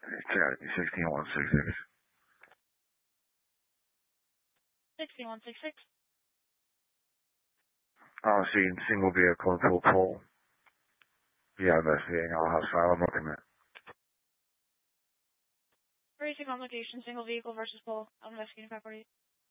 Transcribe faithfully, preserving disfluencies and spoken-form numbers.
Charlie, sixteen one six six. sixteen one six six. Oh, seen single vehicle to a pole. Yeah, investigating all house file. I'm looking at. Racing on location, single vehicle versus pole. I'm investigating property.